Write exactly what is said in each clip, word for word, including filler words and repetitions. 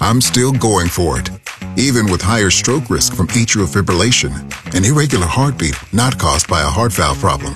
I'm still going for it, even with higher stroke risk from atrial fibrillation, an irregular heartbeat not caused by a heart valve problem.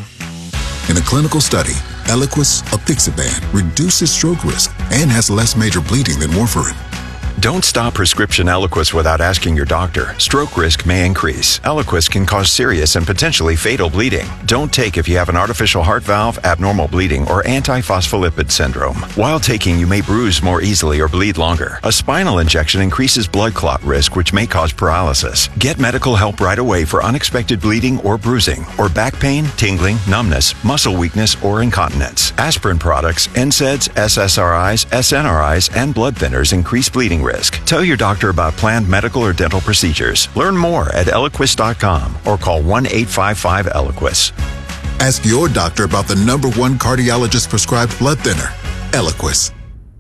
In a clinical study, Eliquis apixaban reduces stroke risk and has less major bleeding than warfarin. Don't stop prescription Eliquis without asking your doctor. Stroke risk may increase. Eliquis can cause serious and potentially fatal bleeding. Don't take if you have an artificial heart valve, abnormal bleeding, or antiphospholipid syndrome. While taking, you may bruise more easily or bleed longer. A spinal injection increases blood clot risk, which may cause paralysis. Get medical help right away for unexpected bleeding or bruising, or back pain, tingling, numbness, muscle weakness, or incontinence. Aspirin products, N SAIDs, S S R Is, S N R Is, and blood thinners increase bleeding risk. Tell your doctor about planned medical or dental procedures. Learn more at Eliquis dot com or call one eight five five Eliquis. Ask your doctor about the number one cardiologist prescribed blood thinner, Eliquis.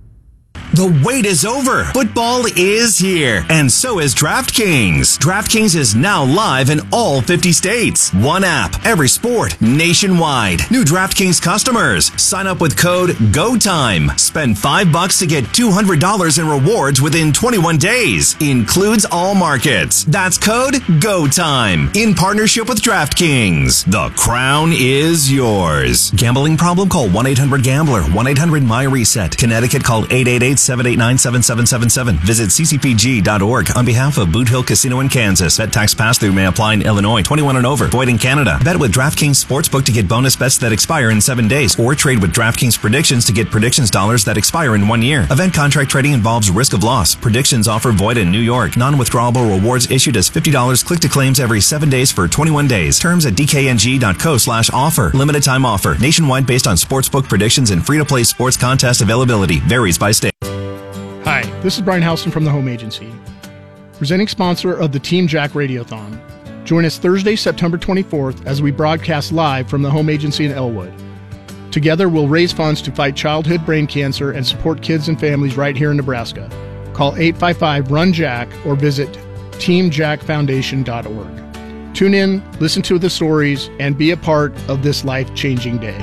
The wait is over. Football is here, and so is DraftKings. DraftKings is now live in all fifty states. One app, every sport, nationwide. New DraftKings customers, sign up with code GOTIME. Spend five bucks to get two hundred dollars in rewards within twenty-one days. Includes all markets. That's code GOTIME. In partnership with DraftKings. The crown is yours. Gambling problem? Call one eight hundred gambler. one eight hundred my reset. Connecticut, call eight eight eight, seven eight nine, seven seven seven seven. Visit c c p g dot org on behalf of Boot Hill Casino in Kansas. Bet tax pass-through may apply in Illinois. twenty-one and over. Void in Canada. Bet with DraftKings Sportsbook to get bonus bets that expire in seven days. Or trade with DraftKings Predictions to get predictions dollars that expire in one year. Event contract trading involves risk of loss. Predictions offer void in New York. Non-withdrawable rewards issued as fifty dollars click to claims every seven days for twenty-one days. Terms at d k n g dot co slash offer. Limited time offer. Nationwide based on sportsbook predictions and free-to-play sports contest availability. Varies by state. Hi, this is Brian Houston from the Home Agency, presenting sponsor of the Team Jack Radiothon. Join us Thursday, September twenty-fourth, as we broadcast live from the Home Agency in Elwood. Together, we'll raise funds to fight childhood brain cancer and support kids and families right here in Nebraska. Call eight five five, run jack or visit team jack foundation dot org. Tune in, listen to the stories, and be a part of this life-changing day.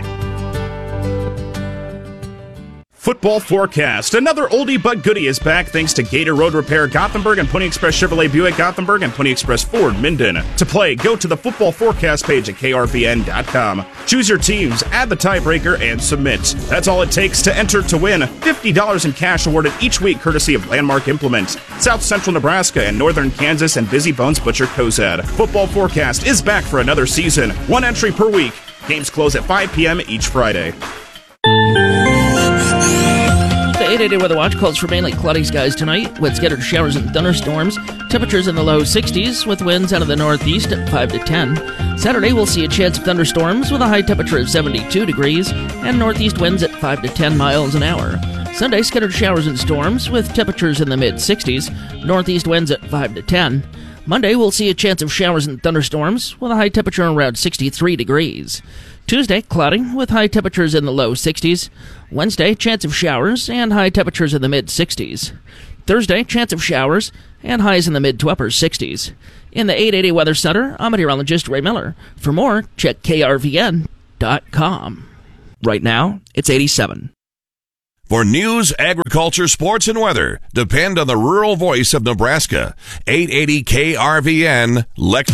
Football forecast. Another oldie but goodie is back thanks to Gator Road Repair Gothenburg and Pony Express Chevrolet Buick Gothenburg and Pony Express Ford Minden. To play, go to the football forecast page at k r v n dot com. Choose your teams, add the tiebreaker, and submit. That's all it takes to enter to win. fifty dollars in cash awarded each week courtesy of Landmark Implement, South Central Nebraska and Northern Kansas, and Busy Bones Butcher Cozad. Football forecast is back for another season. One entry per week. Games close at five p.m. each Friday. eight eighty Weather Watch calls for mainly cloudy skies tonight with scattered showers and thunderstorms. Temperatures in the low sixties with winds out of the northeast at five to ten. Saturday we'll see a chance of thunderstorms with a high temperature of seventy-two degrees and northeast winds at five to ten miles an hour. Sunday scattered showers and storms with temperatures in the mid sixties, northeast winds at five to ten. Monday we'll see a chance of showers and thunderstorms with a high temperature around sixty-three degrees. Tuesday, cloudy with high temperatures in the low sixties. Wednesday, chance of showers and high temperatures in the mid sixties. Thursday, chance of showers and highs in the mid to upper sixties. In the eight eighty Weather Center, I'm meteorologist Ray Miller. For more, check k r v n dot com. Right now, it's eighty-seven. For news, agriculture, sports, and weather, depend on the rural voice of Nebraska. eight eighty K R V N, Lex.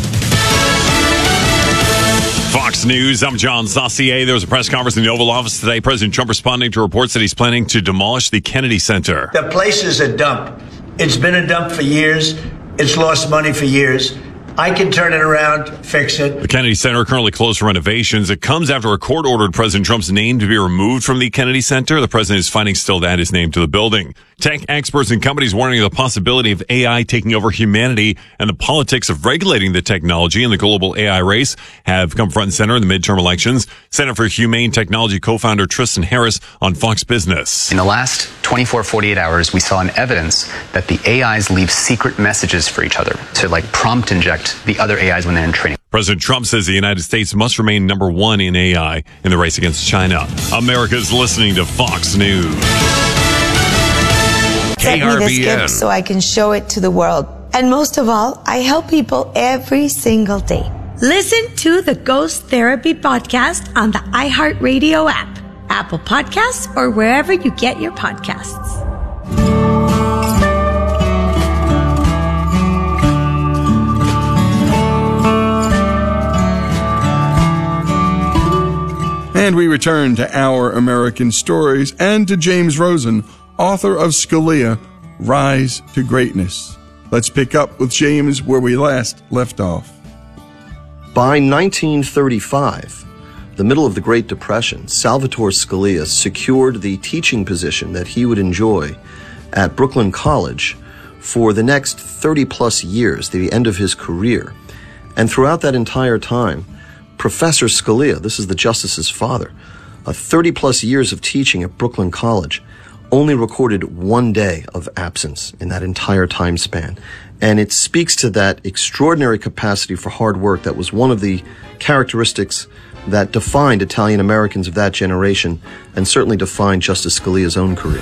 Fox News, I'm John Saucier. There was a press conference in the Oval Office today. President Trump responding to reports that he's planning to demolish the Kennedy Center. The place is a dump. It's been a dump for years. It's lost money for years. I can turn it around, fix it. The Kennedy Center currently closed for renovations. It comes after a court ordered President Trump's name to be removed from the Kennedy Center. The president is fighting still to add his name to the building. Tech experts and companies warning of the possibility of A I taking over humanity and the politics of regulating the technology in the global A I race have come front and center in the midterm elections. Center for Humane Technology co-founder Tristan Harris on Fox Business. In the last twenty-four, forty-eight hours, we saw an evidence that the A Is leave secret messages for each other to like prompt inject the other A Is when they're in training. President Trump says the United States must remain number one in A I in the race against China. America's listening to Fox News. Sent me this gift so I can show it to the world. And most of all, I help people every single day. Listen to the Ghost Therapy Podcast on the iHeartRadio app, Apple Podcasts, or wherever you get your podcasts. And we return to Our American Stories and to James Rosen, author of Scalia, Rise to Greatness. Let's pick up with James where we last left off. By nineteen thirty-five, the middle of the Great Depression, Salvatore Scalia secured the teaching position that he would enjoy at Brooklyn College for the next thirty plus years, the end of his career. And throughout that entire time, Professor Scalia, this is the justice's father, uh, thirty plus years of teaching at Brooklyn College, only recorded one day of absence in that entire time span. And it speaks to that extraordinary capacity for hard work that was one of the characteristics that defined Italian Americans of that generation and certainly defined Justice Scalia's own career.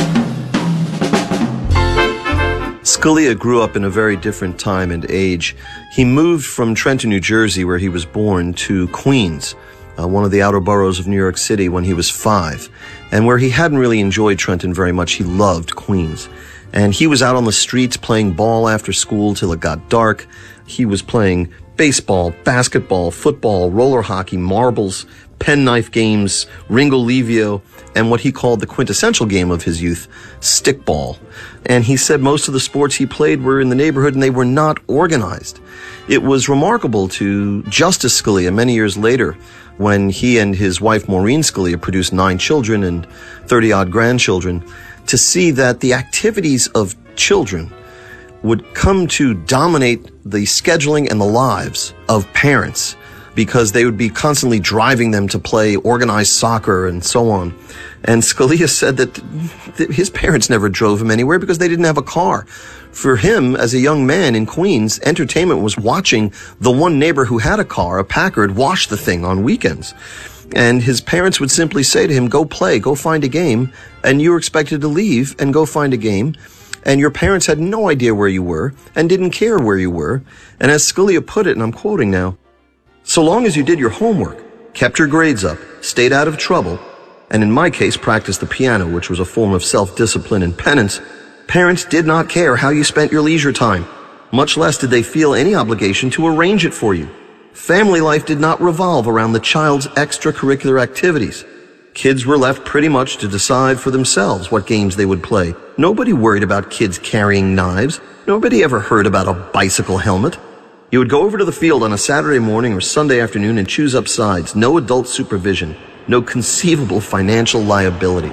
Scalia grew up in a very different time and age. He moved from Trenton, New Jersey, where he was born, to Queens, uh, one of the outer boroughs of New York City, when he was five. And where he hadn't really enjoyed Trenton very much, he loved Queens. And he was out on the streets playing ball after school till it got dark. He was playing baseball, basketball, football, roller hockey, marbles, penknife games, Ringo Livio, and what he called the quintessential game of his youth, stickball. And he said most of the sports he played were in the neighborhood and they were not organized. It was remarkable to Justice Scalia many years later, when he and his wife Maureen Scalia produced nine children and thirty-odd grandchildren, to see that the activities of children would come to dominate the scheduling and the lives of parents, because they would be constantly driving them to play organized soccer and so on. And Scalia said that th- his parents never drove him anywhere because they didn't have a car. For him, as a young man in Queens, entertainment was watching the one neighbor who had a car, a Packard, wash the thing on weekends. And his parents would simply say to him, go play, go find a game, and you were expected to leave and go find a game. And your parents had no idea where you were and didn't care where you were. And as Scalia put it, and I'm quoting now, so long as you did your homework, kept your grades up, stayed out of trouble, and in my case practiced the piano, which was a form of self-discipline and penance, parents did not care how you spent your leisure time. Much less did they feel any obligation to arrange it for you. Family life did not revolve around the child's extracurricular activities. Kids were left pretty much to decide for themselves what games they would play. Nobody worried about kids carrying knives. Nobody ever heard about a bicycle helmet. You would go over to the field on a Saturday morning or Sunday afternoon and choose up sides. No adult supervision. No conceivable financial liability.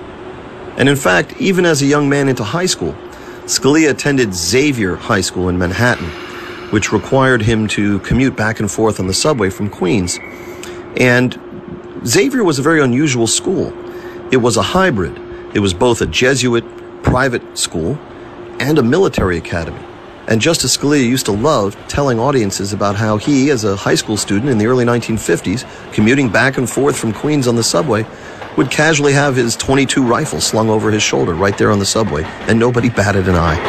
And in fact, even as a young man into high school, Scalia attended Xavier High School in Manhattan, which required him to commute back and forth on the subway from Queens. And Xavier was a very unusual school. It was a hybrid. It was both a Jesuit private school and a military academy. And Justice Scalia used to love telling audiences about how he, as a high school student in the early nineteen fifties, commuting back and forth from Queens on the subway, would casually have his twenty-two rifle slung over his shoulder right there on the subway, and nobody batted an eye.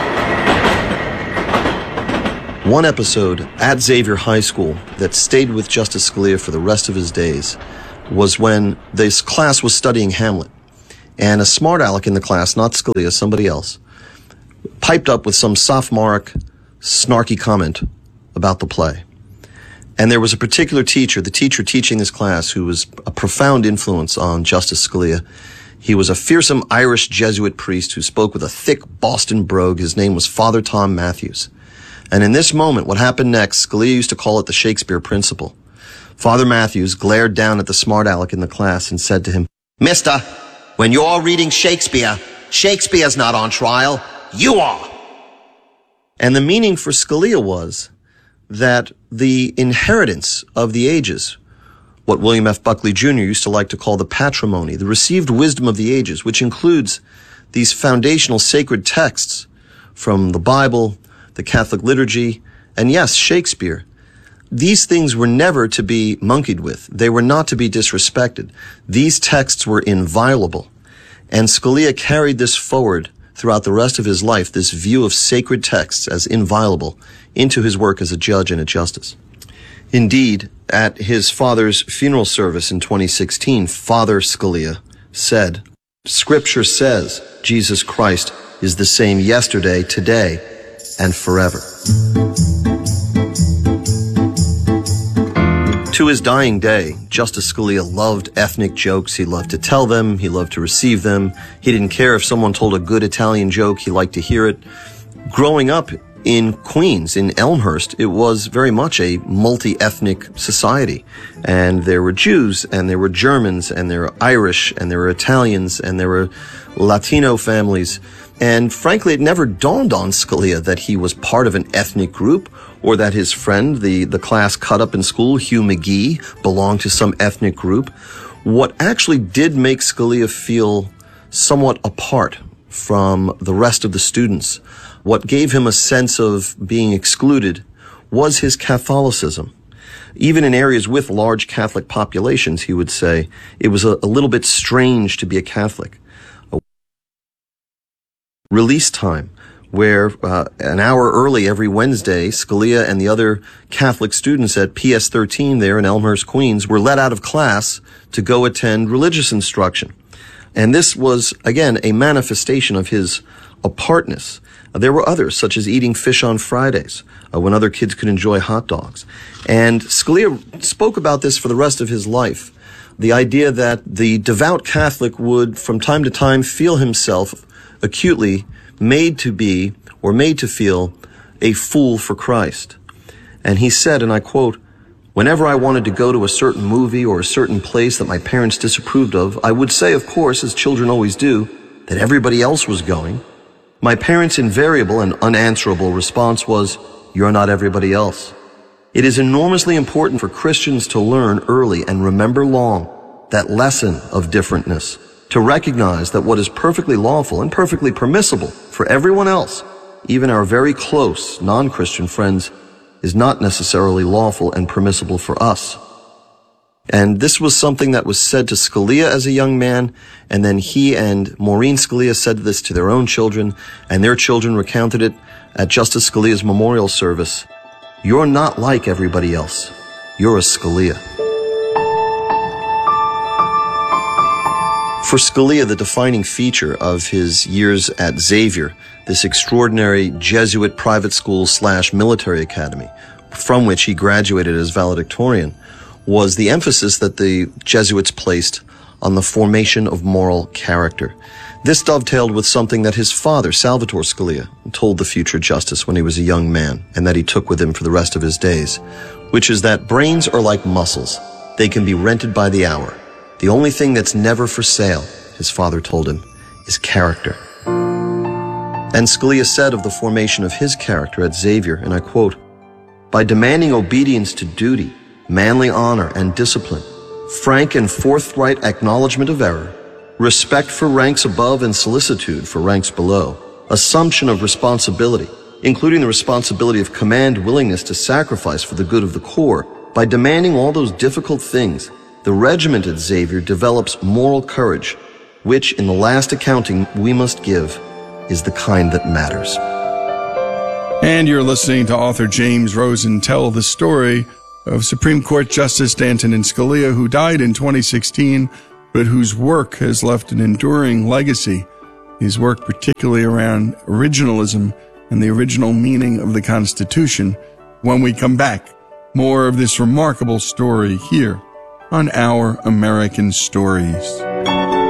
One episode at Xavier High School that stayed with Justice Scalia for the rest of his days was when this class was studying Hamlet, and a smart aleck in the class, not Scalia, somebody else, piped up with some sophomoric, snarky comment about the play. And there was a particular teacher, the teacher teaching this class, who was a profound influence on Justice Scalia. He was a fearsome Irish Jesuit priest who spoke with a thick Boston brogue. His name was Father Tom Matthews. And in this moment, what happened next, Scalia used to call it the Shakespeare principle. Father Matthews glared down at the smart aleck in the class and said to him, "Mister, when you're reading Shakespeare, Shakespeare's not on trial. You are." And the meaning for Scalia was that the inheritance of the ages, what William F. Buckley Junior used to like to call the patrimony, the received wisdom of the ages, which includes these foundational sacred texts from the Bible, the Catholic liturgy, and yes, Shakespeare. These things were never to be monkeyed with. They were not to be disrespected. These texts were inviolable. And Scalia carried this forward throughout the rest of his life, this view of sacred texts as inviolable, into his work as a judge and a justice. Indeed, at his father's funeral service in twenty sixteen, Father Scalia said, "Scripture says Jesus Christ is the same yesterday, today, and forever." To his dying day, Justice Scalia loved ethnic jokes. He loved to tell them. He loved to receive them. He didn't care if someone told a good Italian joke. He liked to hear it. Growing up in Queens, in Elmhurst, it was very much a multi-ethnic society. And there were Jews, and there were Germans, and there were Irish, and there were Italians, and there were Latino families. And frankly, it never dawned on Scalia that he was part of an ethnic group, or that his friend, the, the class cut up in school, Hugh McGee, belonged to some ethnic group. What actually did make Scalia feel somewhat apart from the rest of the students, what gave him a sense of being excluded, was his Catholicism. Even in areas with large Catholic populations, he would say, it was a, a little bit strange to be a Catholic. A release time, where uh, an hour early every Wednesday, Scalia and the other Catholic students at P S thirteen there in Elmhurst, Queens, were let out of class to go attend religious instruction. And this was, again, a manifestation of his apartness. Uh, there were others, such as eating fish on Fridays, uh, when other kids could enjoy hot dogs. And Scalia spoke about this for the rest of his life. The idea that the devout Catholic would, from time to time, feel himself acutely made to be, or made to feel, a fool for Christ. And he said, and I quote, "Whenever I wanted to go to a certain movie or a certain place that my parents disapproved of, I would say, of course, as children always do, that everybody else was going. My parents' invariable and unanswerable response was, 'You're not everybody else.' It is enormously important for Christians to learn early and remember long that lesson of differentness, to recognize that what is perfectly lawful and perfectly permissible for everyone else, even our very close non-Christian friends, is not necessarily lawful and permissible for us." And this was something that was said to Scalia as a young man, and then he and Maureen Scalia said this to their own children, and their children recounted it at Justice Scalia's memorial service. "You're not like everybody else. You're a Scalia." For Scalia, the defining feature of his years at Xavier, this extraordinary Jesuit private school slash military academy, from which he graduated as valedictorian, was the emphasis that the Jesuits placed on the formation of moral character. This dovetailed with something that his father, Salvatore Scalia, told the future justice when he was a young man, and that he took with him for the rest of his days, which is that brains are like muscles. They can be rented by the hour. The only thing that's never for sale, his father told him, is character. And Scalia said of the formation of his character at Xavier, and I quote, "By demanding obedience to duty, manly honor and discipline, frank and forthright acknowledgement of error, respect for ranks above and solicitude for ranks below, assumption of responsibility, including the responsibility of command willingness to sacrifice for the good of the corps, by demanding all those difficult things, the regiment at Xavier develops moral courage, which, in the last accounting we must give, is the kind that matters." And you're listening to author James Rosen tell the story of Supreme Court Justice Antonin Scalia, who died in twenty sixteen, but whose work has left an enduring legacy. His work particularly around originalism and the original meaning of the Constitution. When we come back, more of this remarkable story here on Our American Stories.